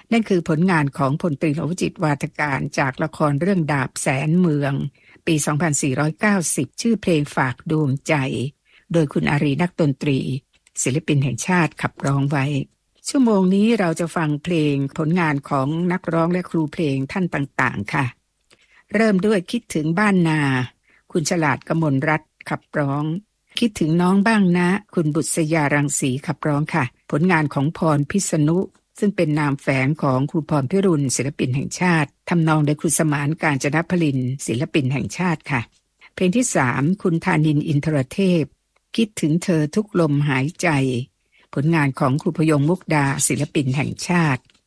นั่นคือผลงานของพลตรีหลวงจิตวาทการจากละครเรื่องดาบแสนเมืองปี 2490 ชื่อเพลงฝากดวงใจโดยคุณอารีนักดนตรีศิลปินแห่งชาติขับร้องไว้ชั่วโมงนี้เราจะฟังเพลงผลงานของนักร้องและครูเพลงท่านต่างๆค่ะเริ่มด้วยคิดถึงบ้านนาคุณฉลาดกมลรัตน์ขับร้องคิดถึงน้องบ้างนะคุณบุษยารังสีขับร้องค่ะผลงานของพรพิษณุซึ่งเป็นนามแฝงของครูพรพิรุณศิลปินแห่งชาติทำนองโดยครูสมานกาญจนพลินศิลปินแห่งชาติค่ะเพลงที่3คุณธานินทร์อินทรเทพคิดถึงเธอทุกลมหายใจผลงานของครูพยงมุกดาศิลปินแห่งชาติ